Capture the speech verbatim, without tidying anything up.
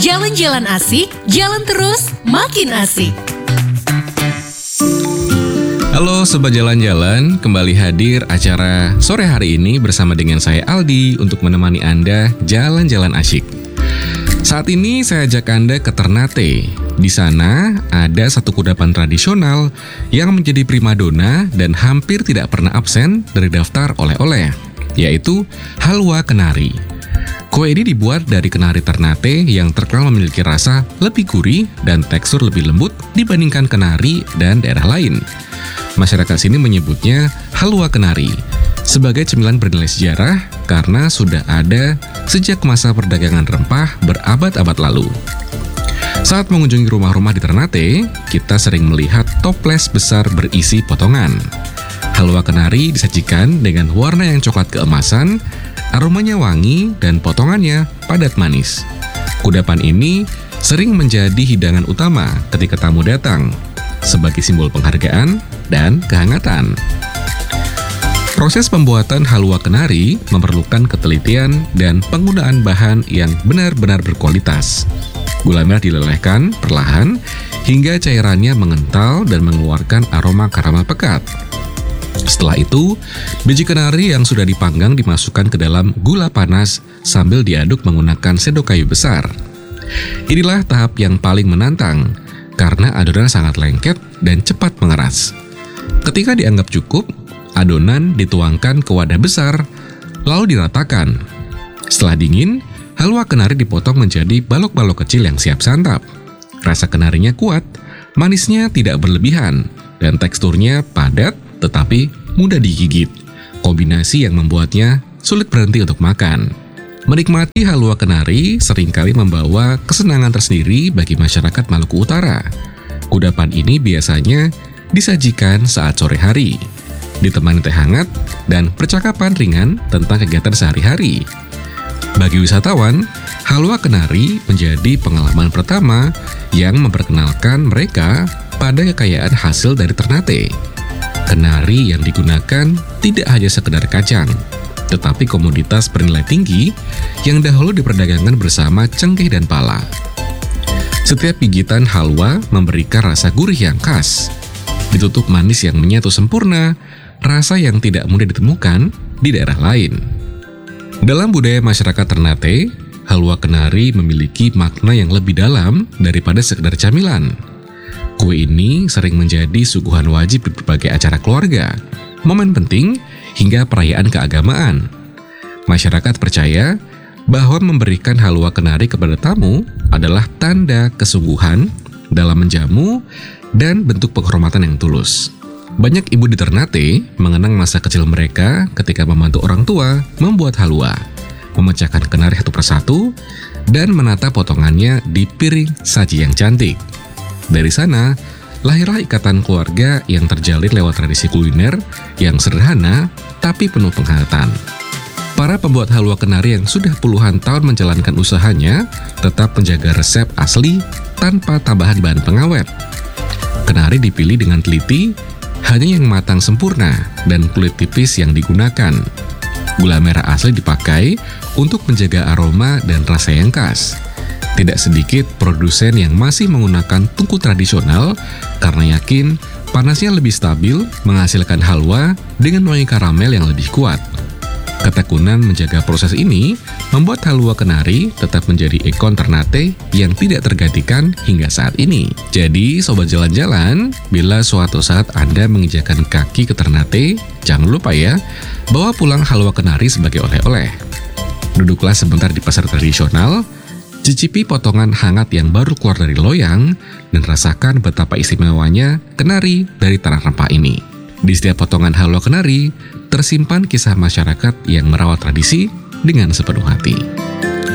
Jalan-jalan asik, jalan terus, makin asik. Halo Sobat Jalan-Jalan, kembali hadir acara sore hari ini bersama dengan saya Aldi untuk menemani Anda jalan-jalan asyik. Saat ini saya ajak Anda ke Ternate. Di sana ada satu kudapan tradisional yang menjadi primadona dan hampir tidak pernah absen dari daftar oleh-oleh, yaitu halwa kenari. Kue ini dibuat dari kenari Ternate yang terkenal memiliki rasa lebih gurih dan tekstur lebih lembut dibandingkan kenari dan daerah lain. Masyarakat sini menyebutnya halwa kenari sebagai cemilan bernilai sejarah karena sudah ada sejak masa perdagangan rempah berabad-abad lalu. Saat mengunjungi rumah-rumah di Ternate, kita sering melihat toples besar berisi potongan. Halwa kenari disajikan dengan warna yang coklat keemasan, aromanya wangi, dan potongannya padat manis. Kudapan ini sering menjadi hidangan utama ketika tamu datang, sebagai simbol penghargaan dan kehangatan. Proses pembuatan halwa kenari memerlukan ketelitian dan penggunaan bahan yang benar-benar berkualitas. Gula merah dilelehkan perlahan hingga cairannya mengental dan mengeluarkan aroma karamel pekat. Setelah itu, biji kenari yang sudah dipanggang dimasukkan ke dalam gula panas sambil diaduk menggunakan sendok kayu besar. Inilah tahap yang paling menantang karena adonan sangat lengket dan cepat mengeras. Ketika dianggap cukup, adonan dituangkan ke wadah besar, lalu diratakan. Setelah dingin, halwa kenari dipotong menjadi balok-balok kecil yang siap santap. Rasa kenarinya kuat, manisnya tidak berlebihan, dan teksturnya padat tetapi mudah digigit. Kombinasi yang membuatnya sulit berhenti untuk makan. Menikmati halwa kenari seringkali membawa kesenangan tersendiri bagi masyarakat Maluku Utara. Kudapan ini biasanya disajikan saat sore hari, ditemani teh hangat dan percakapan ringan tentang kegiatan sehari-hari. Bagi wisatawan, halwa kenari menjadi pengalaman pertama yang memperkenalkan mereka pada kekayaan hasil dari Ternate. Kenari yang digunakan tidak hanya sekedar kacang, tetapi komoditas bernilai tinggi yang dahulu diperdagangkan bersama cengkeh dan pala. Setiap gigitan halwa memberikan rasa gurih yang khas, ditutup manis yang menyatu sempurna, rasa yang tidak mudah ditemukan di daerah lain. Dalam budaya masyarakat Ternate, halwa kenari memiliki makna yang lebih dalam daripada sekedar camilan. Kue ini sering menjadi suguhan wajib di berbagai acara keluarga, momen penting, hingga perayaan keagamaan. Masyarakat percaya bahwa memberikan halwa kenari kepada tamu adalah tanda kesungguhan dalam menjamu dan bentuk penghormatan yang tulus. Banyak ibu di Ternate mengenang masa kecil mereka ketika membantu orang tua membuat halwa, memecahkan kenari satu persatu, dan menata potongannya di piring saji yang cantik. Dari sana, lahirlah ikatan keluarga yang terjalin lewat tradisi kuliner yang sederhana tapi penuh penghayatan. Para pembuat halwa kenari yang sudah puluhan tahun menjalankan usahanya tetap menjaga resep asli tanpa tambahan bahan pengawet. Kenari dipilih dengan teliti, hanya yang matang sempurna dan kulit tipis yang digunakan. Gula merah asli dipakai untuk menjaga aroma dan rasa yang khas. Tidak sedikit produsen yang masih menggunakan tungku tradisional karena yakin panasnya lebih stabil menghasilkan halwa dengan wangi karamel yang lebih kuat. Ketekunan menjaga proses ini membuat halwa kenari tetap menjadi ikon Ternate yang tidak tergantikan hingga saat ini. Jadi, Sobat Jalan-Jalan, bila suatu saat Anda menginjakan kaki ke Ternate, jangan lupa ya, bawa pulang halwa kenari sebagai oleh-oleh. Duduklah sebentar di pasar tradisional, cicipi potongan hangat yang baru keluar dari loyang, dan rasakan betapa istimewanya kenari dari tanah rempah ini. Di setiap potongan halwa kenari, tersimpan kisah masyarakat yang merawat tradisi dengan sepenuh hati.